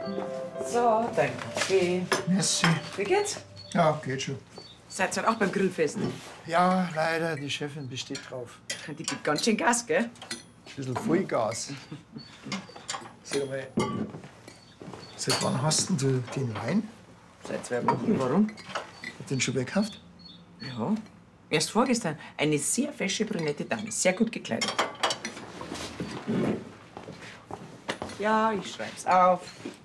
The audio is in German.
So, dein Kaffee. Merci. Wie geht's? Ja, geht schon. Seid ihr auch beim Grillfest? Ja, leider, die Chefin besteht drauf. Die gibt ganz schön Gas, gell? Ein bisschen Vollgas. Sag mal, seit wann hast denn du den Wein? Seit 2 Wochen. Warum? Hat den schon gekauft? Ja. Erst vorgestern. Eine sehr fesche brünette Dame. Sehr gut gekleidet. Ja, ich schreib's auf.